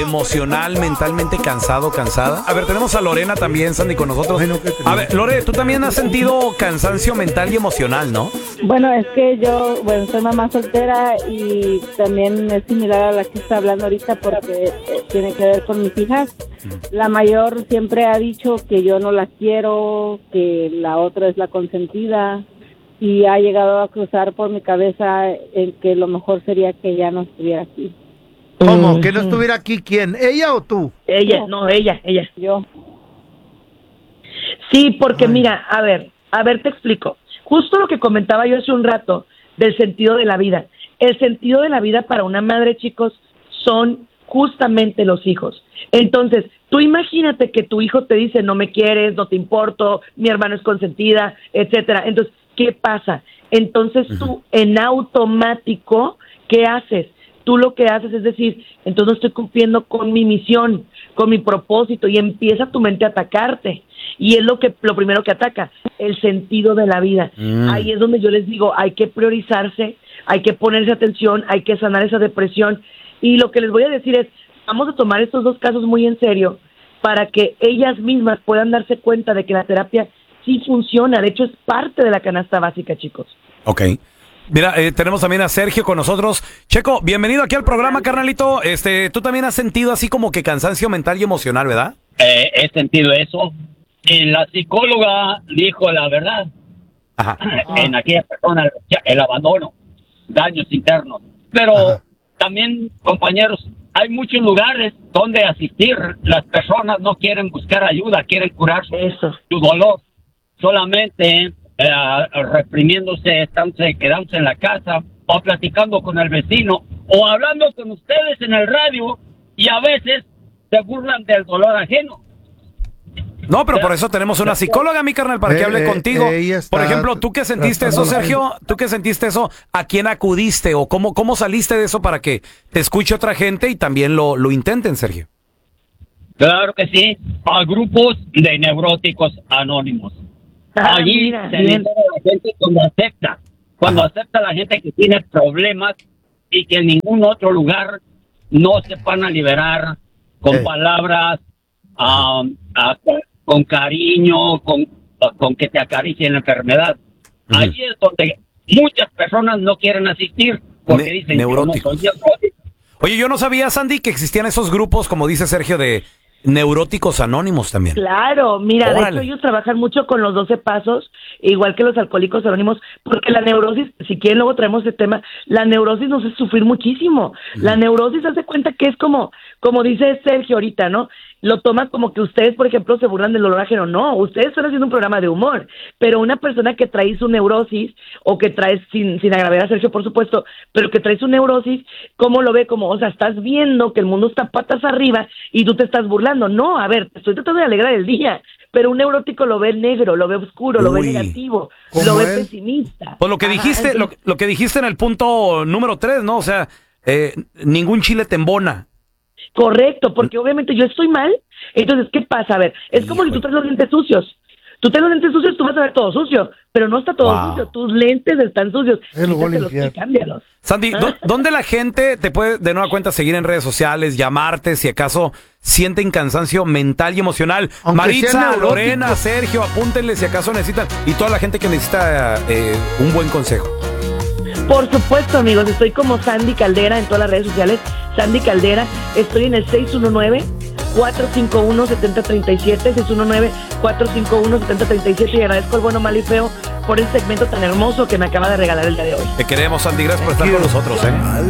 emocional, mentalmente cansado, cansada. A ver, tenemos a Lorena también, Sandy, con nosotros. Bueno, a ver, Lore, tú también has sentido cansancio mental y emocional, ¿no? Bueno, es que yo, soy mamá soltera y también es similar a la que está hablando ahorita porque tiene que ver con mis hijas. La mayor siempre ha dicho que yo no la quiero, que la otra es la consentida y ha llegado a cruzar por mi cabeza en que lo mejor sería que ella no estuviera aquí. ¿Cómo? ¿Que no estuviera aquí quién? ¿Ella o tú? Ella, no, ella. Yo. Sí, porque mira, a ver, te explico. Justo lo que comentaba yo hace un rato del sentido de la vida. El sentido de la vida para una madre, chicos, son justamente los hijos. Entonces, tú imagínate que tu hijo te dice, no me quieres, no te importo, mi hermano es consentida, etcétera. Entonces, ¿qué pasa? Entonces tú, en automático, ¿qué haces? Tú lo que haces es decir, entonces no estoy cumpliendo con mi misión, con mi propósito, y empieza tu mente a atacarte. Y es lo primero que ataca, el sentido de la vida. Ahí es donde yo les digo, hay que priorizarse, hay que ponerse atención, hay que sanar esa depresión. Y lo que les voy a decir es, vamos a tomar estos dos casos muy en serio para que ellas mismas puedan darse cuenta de que la terapia sí funciona. De hecho, es parte de la canasta básica, chicos. Ok. Mira, tenemos también a Sergio con nosotros. Checo, bienvenido aquí al programa, carnalito. Tú también has sentido así como que cansancio mental y emocional, ¿verdad? He sentido eso. Y la psicóloga dijo la verdad. Ajá. En aquella persona, el abandono, daños internos. Pero también, compañeros, hay muchos lugares donde asistir. Las personas no quieren buscar ayuda, quieren curar su dolor. Solamente reprimiéndose, quedándose en la casa, o platicando con el vecino, o hablando con ustedes en el radio, y a veces se burlan del dolor ajeno. No, pero por eso tenemos una psicóloga, mi carnal, para que hable contigo. Por ejemplo, ¿tú qué sentiste eso, Sergio? ¿Tú qué sentiste eso? ¿A quién acudiste? ¿O cómo saliste de eso para que te escuche otra gente y también lo intenten, Sergio? Claro que sí, a grupos de neuróticos anónimos. Allí se libera la gente cuando acepta la gente que tiene problemas y que en ningún otro lugar no se van a liberar con palabras, con cariño, con que te acaricien la enfermedad. Allí es donde muchas personas no quieren asistir porque dicen neuróticos. Que no soy neurótico. Oye, yo no sabía, Sandy, que existían esos grupos, como dice Sergio, de neuróticos anónimos también. Claro, mira, Órale. de hecho ellos trabajan mucho con los 12 pasos, igual que los alcohólicos anónimos, porque la neurosis, si quieren luego traemos el tema, la neurosis nos hace sufrir muchísimo. La neurosis hace cuenta que es como dice Sergio ahorita, ¿no? Lo toman como que ustedes, por ejemplo, se burlan del dolor ajeno. No, ustedes están haciendo un programa de humor, pero una persona que trae su neurosis, o que trae, sin agraviar a Sergio, por supuesto, pero que trae su neurosis, ¿cómo lo ve? Como, o sea, estás viendo que el mundo está patas arriba y tú te estás burlando. No, a ver, te estoy tratando de alegrar el día, pero un neurótico lo ve negro, lo ve oscuro, lo ve negativo, lo ve pesimista. Pues lo que dijiste, lo que dijiste en el punto número 3, ¿no? O sea, ningún chile te embona. Correcto, porque obviamente yo estoy mal, entonces, ¿qué pasa? A ver, es como si tú traes los lentes sucios. Tú traes los lentes sucios, tú vas a ver todo sucio, pero no está todo sucio, tus lentes están sucios. Quítaselos y cámbialos. Sandy, ¿dónde la gente te puede de nueva cuenta seguir en redes sociales, llamarte si acaso sienten cansancio mental y emocional? Aunque Maritza, sea Lorena, Sergio, apúntenle si acaso necesitan, y toda la gente que necesita un buen consejo. Por supuesto, amigos, estoy como Sandy Caldera en todas las redes sociales. Sandy Caldera, estoy en el 619-451-7037, 619-451-7037, y agradezco el bueno, malo y feo por este segmento tan hermoso que me acaba de regalar el día de hoy. Te queremos, Sandy, gracias por estar con nosotros,